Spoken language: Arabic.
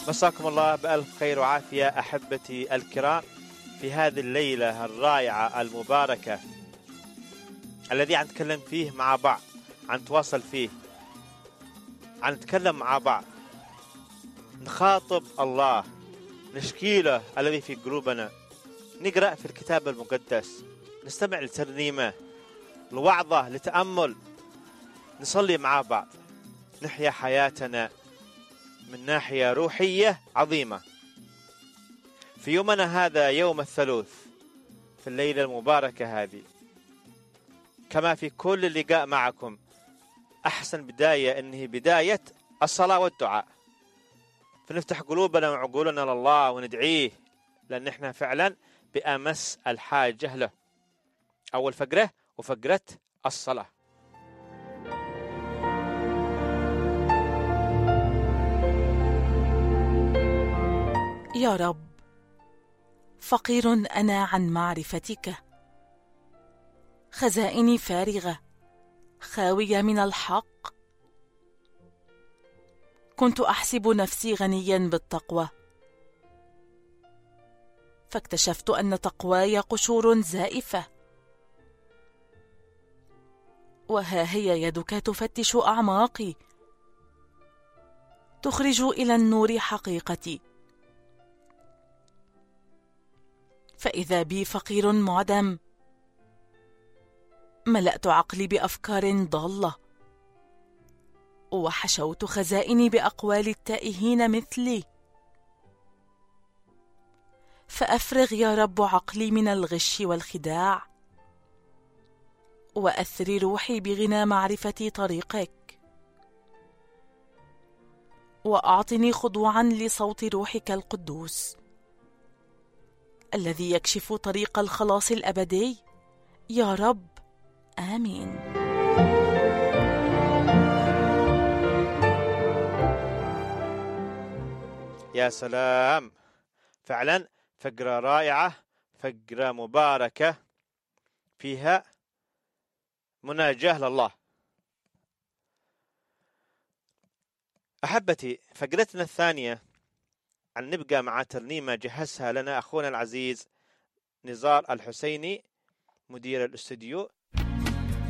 مساكم الله بألف خير وعافية أحبتي الكرام في هذه الليلة الرائعة المباركة الذي نتكلم فيه مع بعض، نتواصل فيه، نتكلم مع بعض، نخاطب الله، نشكي له الذي في قلوبنا، نقرأ في الكتاب المقدس، نستمع لترنيمة، لوعظة، لتأمل، نصلي مع بعض، نحيا حياتنا من ناحية روحية عظيمة. في يومنا هذا يوم الثلاث، في الليلة المباركة هذه، كما في كل لقاء معكم، أحسن بداية إنه بداية الصلاة والدعاء، فنفتح قلوبنا وعقولنا لله وندعيه، لأن إحنا فعلا بأمس الحاجة له. أول فقرة وفقرة الصلاة. يا رب، فقير أنا عن معرفتك، خزائني فارغة خاوية من الحق. كنت أحسب نفسي غنيا بالتقوى، فاكتشفت أن تقواي قشور زائفة. وها هي يدك تفتش أعماقي، تخرج إلى النور حقيقتي. فإذا بي فقير معدم، ملأت عقلي بأفكار ضالة، وحشوت خزائني بأقوال التائهين مثلي. فأفرغ يا رب عقلي من الغش والخداع، وأثري روحي بغنى معرفة طريقك، وأعطني خضوعا لصوت روحك القدوس الذي يكشف طريق الخلاص الأبدي. يا رب، آمين. يا سلام، فعلا فقرة رائعة، فقرة مباركة فيها مناجاة لله. أحبتي، فقرتنا الثانية نبقى مع ترنيمة جهزها لنا أخونا العزيز نزار الحسيني مدير الاستوديو،